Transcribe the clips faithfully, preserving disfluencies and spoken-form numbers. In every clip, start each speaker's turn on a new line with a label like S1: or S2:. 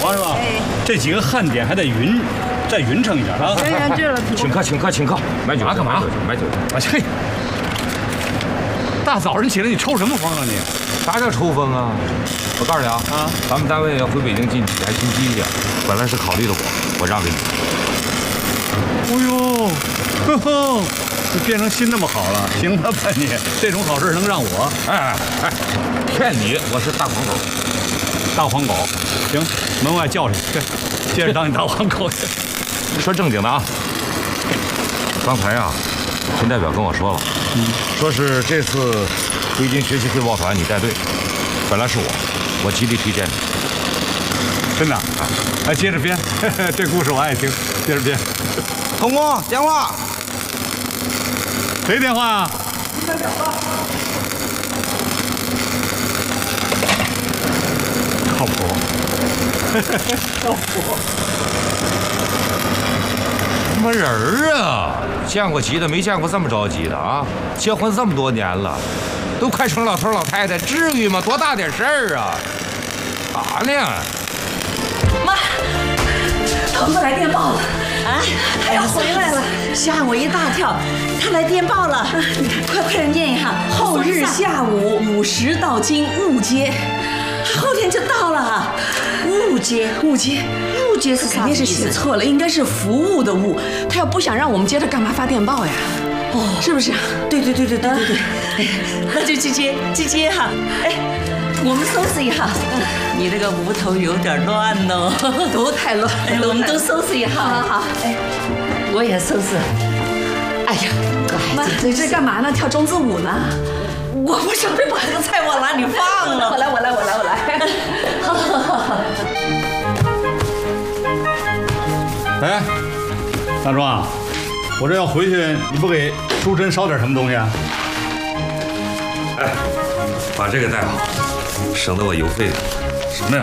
S1: 王师傅，这几个旱点还得匀，再匀称一点啊。
S2: 行行，知道了。
S3: 请客，请客，请客，买酒
S1: 干嘛？
S3: 买酒。
S1: 啊嘿，大早上起来你抽什么风啊你？
S3: 啥叫抽风啊？我告诉你啊，啊，咱们单位要回北京进来进机去，本来是考虑的我，我让给你。
S1: 哎呦，呵呵，你变成心那么好了，行了吧你？这种好事能让我？
S3: 哎哎，骗你，我是大黄狗。
S1: 大黄狗，行，门外叫上去，接着当你大黄狗去。
S3: 说正经的啊，刚才啊，陈代表跟我说了，嗯，说是这次回京学习汇报团你带队，本来是我，我极力推荐你。
S1: 真的啊？哎，接着编，这故事我爱听，接着编。
S4: 童工，电话。
S1: 谁电话啊？
S4: 陈代表的。
S1: 靠谱，靠谱。
S3: 什么人儿啊？见过急的，没见过这么着急的啊！结婚这么多年了，都快成老头老太太，至于吗？多大点事儿啊？啥呢？
S5: 妈，童子来电报了啊！他要回来了，吓我一大跳。他来电报了，你看，快快念一下：后日下午五时到京务街。后天就到了，务街，务街，务街是啥？肯定是写错了，应该是服务的务。他要不想让我们接，他干嘛发电报呀？哦，是不是？对对对对对对对。那就去接，去接哈。哎，我们收拾一下。你那个屋头有点乱哦，都太乱。哎，我们都收拾一下。好好好。哎，我也收拾。哎呀，妈，你这干嘛呢？跳中字舞呢？我不准备把这个菜往哪里放了。我来，我来，我来，我来。好好好好。
S1: 哎，大壮，我这要回去，你不给淑珍捎点什么东西啊？
S3: 哎，把这个带好，省得我邮费了。
S1: 什么呀？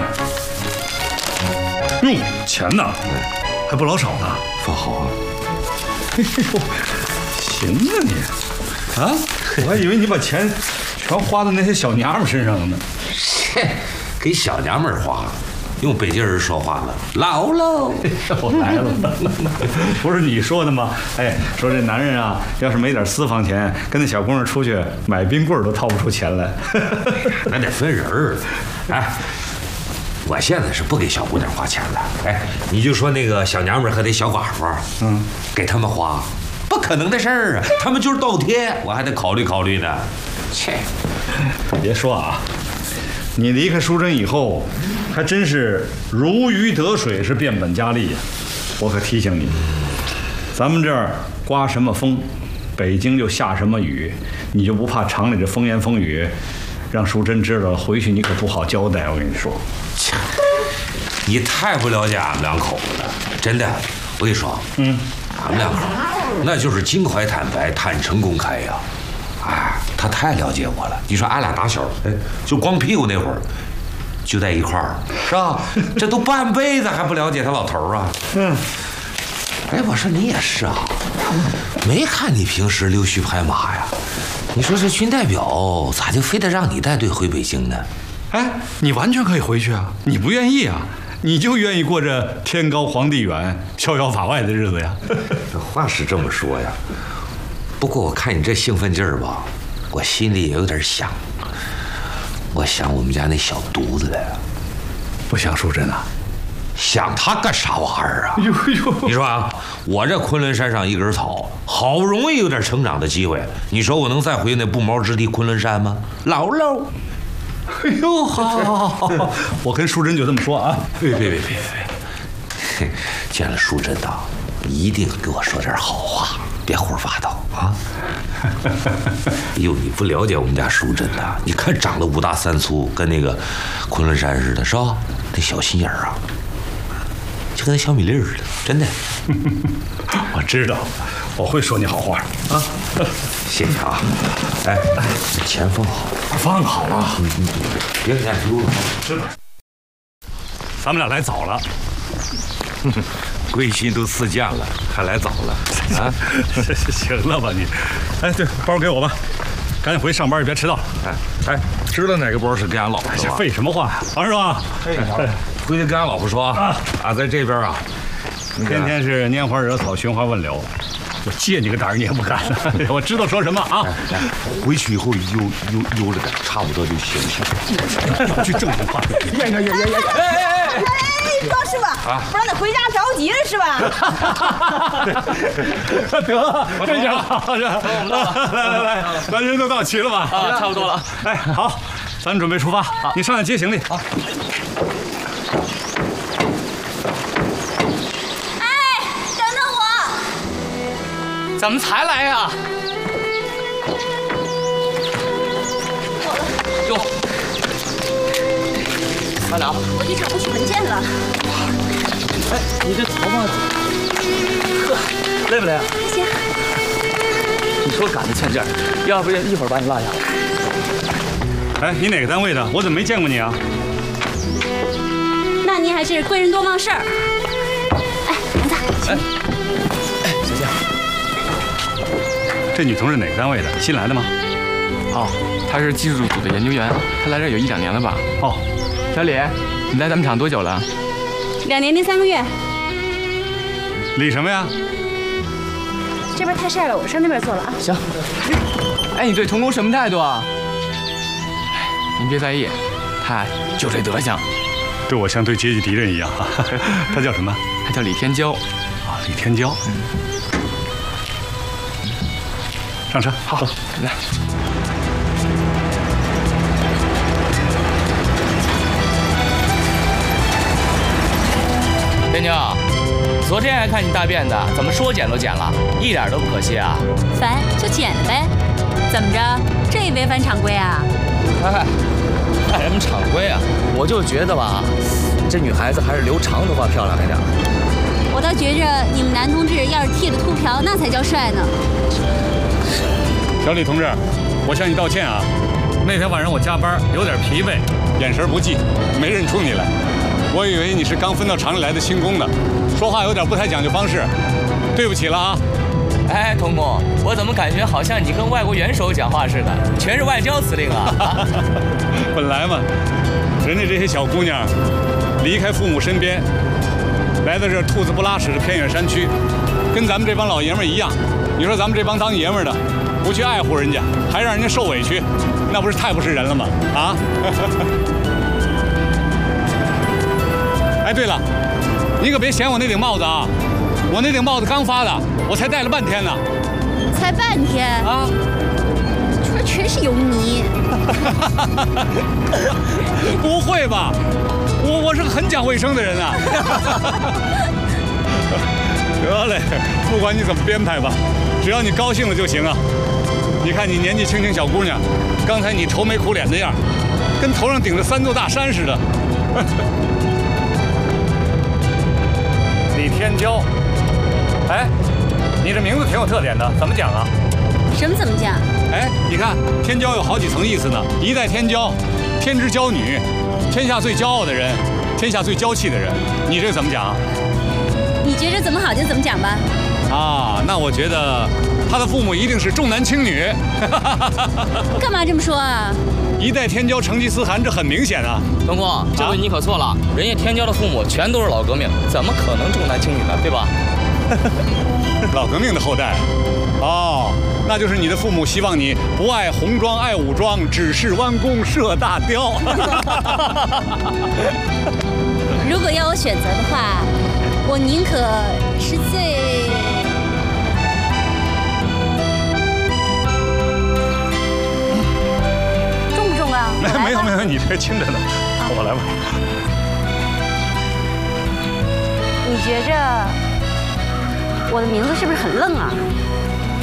S1: 哟，钱呢？还不老少呢。
S3: 放好啊。
S1: 哎呦，行啊你，啊，我还以为你把钱全花在那些小娘们身上了呢。
S3: 切，给小娘们花，用北京人说话了，老喽。
S1: 我来了，不是你说的吗？哎，说这男人啊，要是没点私房钱，跟那小姑娘出去买冰棍都掏不出钱来。
S3: 那得分人儿。哎，我现在是不给小姑娘花钱了。哎，你就说那个小娘们和那小寡妇，嗯，给他们花，不可能的事儿啊！他们就是倒贴，我还得考虑考虑呢。切，
S1: 别说啊，你离开淑珍以后，还真是如鱼得水，是变本加厉呀。我可提醒你，咱们这儿刮什么风，北京就下什么雨，你就不怕厂里这风言风语，让淑珍知道了，回去你可不好交代。我跟你说，
S3: 你太不了解俺们两口子了，真的。我跟你说，嗯，俺们两口那就是襟怀坦白，坦诚公开呀。哎，他太了解我了。你说俺俩打小，哎，就光屁股那会儿，就在一块儿，是吧？这都半辈子还不了解他老头啊。嗯。哎，我说你也是啊，没看你平时溜须拍马呀。你说这军代表咋就非得让你带队回北京呢？
S1: 哎，你完全可以回去啊，你不愿意啊？你就愿意过这天高皇帝远、逍遥法外的日子呀？
S3: 话是这么说呀，不过我看你这兴奋劲儿吧，我心里也有点想，我想我们家那小犊子了。
S1: 不想淑珍啊？
S3: 想他干啥玩意儿啊？呦呦！你说啊，我这昆仑山上一根草，好容易有点成长的机会，你说我能再回那不毛之地昆仑山吗？老喽！
S1: 哎呦，好，好，好，好，我跟淑珍就这么说啊。
S3: 别别别别别！见了淑珍呐，一定给我说点好话，别胡说八道啊！哎呦，你不了解我们家淑珍呐，你看长得五大三粗，跟那个昆仑山似的，是吧？那小心眼儿啊，就跟那小米粒似的，真的。
S1: 我知道，我会说你好话啊。
S3: 谢谢啊。哎，钱放好，
S1: 放好了。
S3: 嗯嗯，别给俺丢了。
S1: 知道。咱们俩来早了。
S3: 贵心都四件了，还来早了啊？
S1: 行了吧你？哎，对，包给我吧，赶紧回去上班，别迟到。
S3: 哎哎，知道哪个包是给俺老婆的？
S1: 废什么话，王师傅。
S3: 哎， 回去跟俺老婆说啊，俺在这边啊，
S1: 天天是拈花惹草、寻花问柳，我借你个胆儿你也不敢。我知道说什么啊？
S3: 来，回去以后悠悠悠着点，差不多就行了。
S1: 去正经话。
S4: 呀呀呀呀呀！哎哎哎！
S2: 哎，高师傅，
S3: 啊
S2: 不让他回家着急了是吧？
S1: 得，这下好着。来来来，咱人都到齐了吧？
S4: 啊，差不多了。
S1: 哎，好，咱准备出发。你上来接行李。好。
S2: 哎，等等我！
S4: 怎么才来呀？哟，快点啊！
S2: 我一场不许文件了。
S4: 哎，你这头发，呵，累不累啊？
S2: 还行。
S4: 你说赶得欠劲儿，要不然一会儿把你落下来。
S1: 哎，你哪个单位的？我怎么没见过你啊？
S2: 那您还是贵人多忘事儿。哎，孩子，
S4: 哎，哎，小姐。
S1: 这女同志哪个单位的？新来的吗？
S6: 哦，他是技术组的研究员，他来这儿有一两年了吧？
S1: 哦，
S6: 小李，你来咱们厂多久了？
S2: 两年零三个月。
S1: 李什么呀？
S2: 这边太晒了，我上那边坐了啊。
S6: 行。哎，你对童工什么态度啊？哎，您别在意，他就这德行。
S1: 对我像对阶级敌人一样。他叫什么？
S6: 他叫李天骄。
S1: 啊，李天骄。嗯。上车。
S6: 好，来。
S4: 天骄，昨天还看你大便的，怎么说剪都剪了，一点都不可惜啊！
S2: 烦就剪了呗。怎么着？这也违反常规啊？
S7: 哎，看什么常规啊？我就觉得吧，这女孩子还是留长头发漂亮一点。
S2: 我倒觉着你们男同志要是剃了秃瓢，那才叫帅呢。
S1: 小李同志，我向你道歉啊！那天晚上我加班，有点疲惫，眼神不济，没认出你来。我以为你是刚分到厂里来的新工的，说话有点不太讲究方式，对不起了啊！
S4: 哎，童工，我怎么感觉好像你跟外国元首讲话似的，全是外交辞令啊！
S1: 本来嘛，人家这些小姑娘离开父母身边，来到这兔子不拉屎的偏远山区，跟咱们这帮老爷们儿一样。你说咱们这帮当爷们儿的，不去爱护人家，还让人家受委屈，那不是太不是人了吗？啊！哎，对了，你可别嫌我那顶帽子啊！我那顶帽子刚发的，我才戴了半天呢。
S2: 才半天
S1: 啊！
S2: 这全是油泥。
S1: 不会吧？我我是个很讲卫生的人啊。得嘞，不管你怎么编排吧，只要你高兴了就行啊。你看你年纪轻轻小姑娘，刚才你愁眉苦脸的样，跟头上顶着三座大山似的。李天骄，哎，你这名字挺有特点的，怎么讲啊？
S2: 什么怎么讲？
S1: 哎，你看天骄有好几层意思呢。一代天骄，天之骄女，天下最骄傲的人，天下最娇气的人。你这怎么讲？
S2: 你觉着怎么好就怎么讲吧。
S1: 啊，那我觉得他的父母一定是重男轻女。
S2: 干嘛这么说啊？
S1: 一代天骄成吉思汗，这很明显啊。
S7: 东宫，这回你可错了，人家天骄的父母全都是老革命，怎么可能重男轻女呢？对吧？
S1: 老革命的后代。哦，那就是你的父母希望你不爱红装爱武装，只是弯弓射大雕。
S2: 如果要我选择的话，我宁可是最……重不重啊？
S1: 没有没有，你这轻着呢，我来吧。
S2: 你觉着我的名字是不是很愣啊？